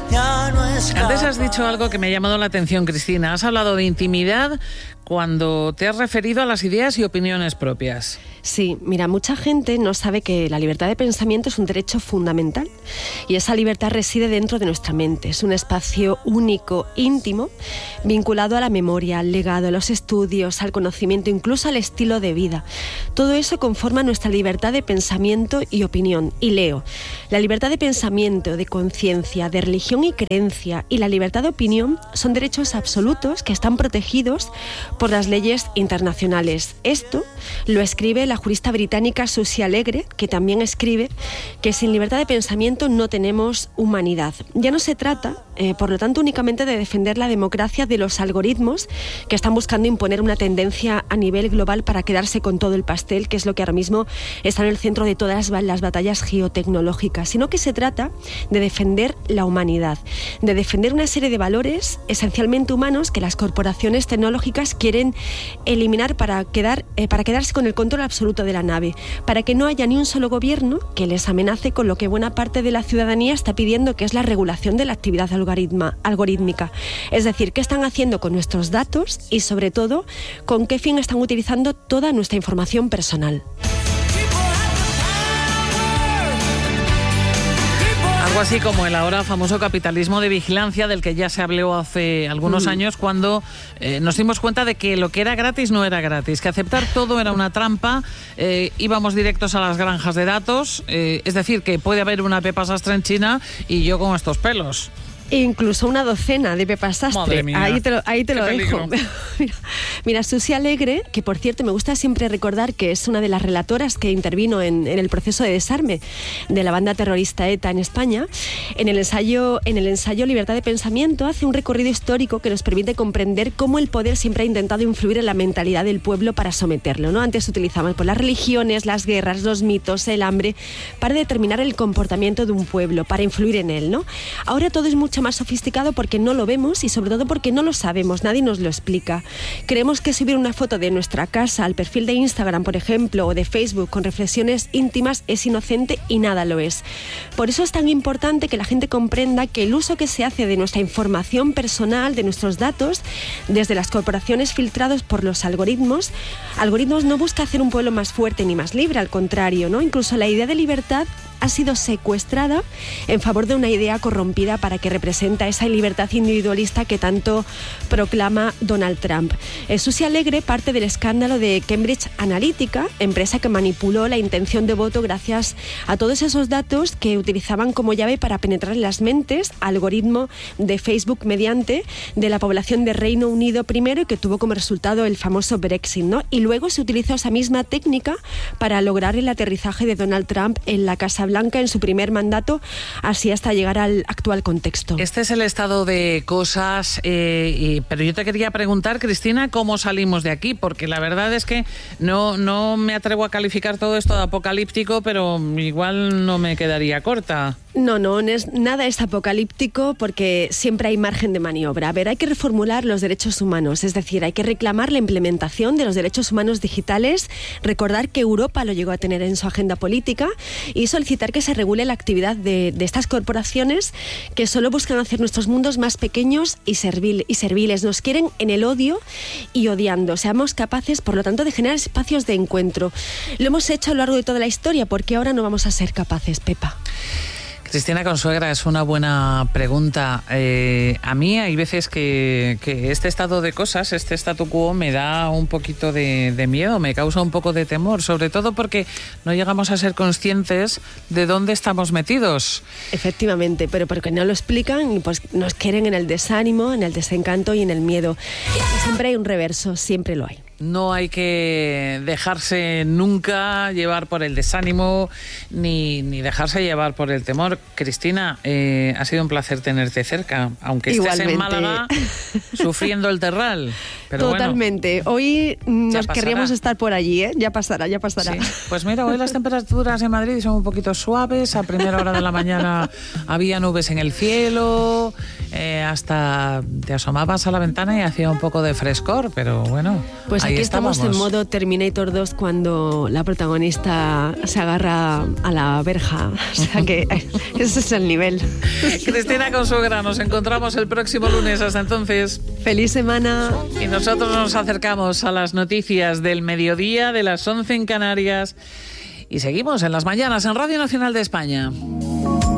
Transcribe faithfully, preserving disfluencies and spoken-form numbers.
ya no escapa. Antes has dicho algo que me ha llamado la atención, Cristina. Has hablado de intimidad cuando te has referido a las ideas y opiniones propias. Sí, mira, mucha gente no sabe que la libertad de pensamiento es un derecho fundamental y esa libertad reside dentro de nuestra mente. Es un espacio único, íntimo, vinculado a la memoria, al legado, a los estudios, al conocimiento, incluso al estilo de vida. Todo eso conforma nuestra libertad de pensamiento y opinión. Y leo, la libertad de pensamiento, de conciencia, de religión y creencia y la libertad de opinión son derechos absolutos que están protegidos por las leyes internacionales. Esto lo escribe la jurista británica Susie Alegre, que también escribe que sin libertad de pensamiento no tenemos humanidad. Ya no se trata, eh, por lo tanto, únicamente de defender la democracia de los algoritmos que están buscando imponer una tendencia a nivel global para quedarse con todo el pastel, que es lo que ahora mismo está en el centro de todas las batallas geotecnológicas, sino que se trata de defender la humanidad, de defender una serie de valores esencialmente humanos que las corporaciones tecnológicas quieren eliminar para, quedar, eh, para quedarse con el control absoluto de la nave, para que no haya ni un solo gobierno que les amenace con lo que buena parte de la ciudadanía está pidiendo, que es la regulación de la actividad algoritma, algorítmica. Es decir, qué están haciendo con nuestros datos y, sobre todo, con qué fin están utilizando toda nuestra información personal. Algo así como el ahora famoso capitalismo de vigilancia del que ya se habló hace algunos mm. años, cuando eh, nos dimos cuenta de que lo que era gratis no era gratis, que aceptar todo era una trampa, eh, íbamos directos a las granjas de datos, eh, es decir, que puede haber una Pepa Sastre en China y yo con estos pelos. Incluso una docena de Pepa Sastre. Madre mía, ahí te lo, ahí te lo dejo. Mira, mira, Susie Alegre, que por cierto me gusta siempre recordar que es una de las relatoras que intervino en, en el proceso de desarme de la banda terrorista ETA en España, en el ensayo, en el ensayo Libertad de Pensamiento hace un recorrido histórico que nos permite comprender cómo el poder siempre ha intentado influir en la mentalidad del pueblo para someterlo, ¿no? Antes utilizaban pues, las religiones, las guerras, los mitos, el hambre, para determinar el comportamiento de un pueblo, para influir en él, ¿no? Ahora todo es mucho más sofisticado porque no lo vemos y sobre todo porque no lo sabemos, nadie nos lo explica. Creemos que subir una foto de nuestra casa al perfil de Instagram, por ejemplo, o de Facebook con reflexiones íntimas es inocente y nada lo es. Por eso es tan importante que la gente comprenda que el uso que se hace de nuestra información personal, de nuestros datos, desde las corporaciones filtrados por los algoritmos, algoritmos no busca hacer un pueblo más fuerte ni más libre, al contrario, ¿no? Incluso la idea de libertad ha sido secuestrada en favor de una idea corrompida para que representa esa libertad individualista que tanto proclama Donald Trump. Eh, Susie Alegre parte del escándalo de Cambridge Analytica, empresa que manipuló la intención de voto gracias a todos esos datos que utilizaban como llave para penetrar en las mentes, algoritmo de Facebook mediante de la población de Reino Unido primero, y que tuvo como resultado el famoso Brexit, ¿no? Y luego se utilizó esa misma técnica para lograr el aterrizaje de Donald Trump en la Casa Blanca en su primer mandato, así hasta llegar al actual contexto. Este es el estado de cosas, eh, y, pero yo te quería preguntar, Cristina, ¿cómo salimos de aquí? Porque la verdad es que no, no me atrevo a calificar todo esto de apocalíptico, pero igual no me quedaría corta. No, no, no es, nada es apocalíptico porque siempre hay margen de maniobra. A ver, hay que reformular los derechos humanos, es decir, hay que reclamar la implementación de los derechos humanos digitales, recordar que Europa lo llegó a tener en su agenda política y solicitar que se regule la actividad de, de estas corporaciones que solo buscan hacer nuestros mundos más pequeños y, servil, y serviles. Nos quieren en el odio y odiando. Seamos capaces, por lo tanto, de generar espacios de encuentro. Lo hemos hecho a lo largo de toda la historia, ¿por qué ahora no vamos a ser capaces, Pepa? Cristina Consuegra, es una buena pregunta. Eh, a mí hay veces que, que este estado de cosas, este statu quo, me da un poquito de, de miedo, me causa un poco de temor, sobre todo porque no llegamos a ser conscientes de dónde estamos metidos. Efectivamente, pero porque no lo explican, pues nos quieren en el desánimo, en el desencanto y en el miedo. Y siempre hay un reverso, siempre lo hay. No hay que dejarse nunca llevar por el desánimo ni, ni dejarse llevar por el temor. Cristina, eh, ha sido un placer tenerte cerca, aunque estés Igualmente. en Málaga sufriendo el terral. Pero totalmente. Bueno, hoy nos pasará. querríamos estar por allí, ¿eh? Ya pasará, ya pasará. Sí. Pues mira, hoy las temperaturas en Madrid son un poquito suaves. A primera hora de la mañana había nubes en el cielo. eh, hasta te asomabas a la ventana y hacía un poco de frescor, pero bueno, pues ahí aquí estábamos. estamos en modo Terminator dos cuando la protagonista se agarra a la verja, o sea que ese es el nivel. Cristina Consuegra, nos encontramos el próximo lunes, hasta entonces. ¡Feliz semana! Y nosotros nos acercamos a las noticias del mediodía, de las once en Canarias, y seguimos en las mañanas en Radio Nacional de España.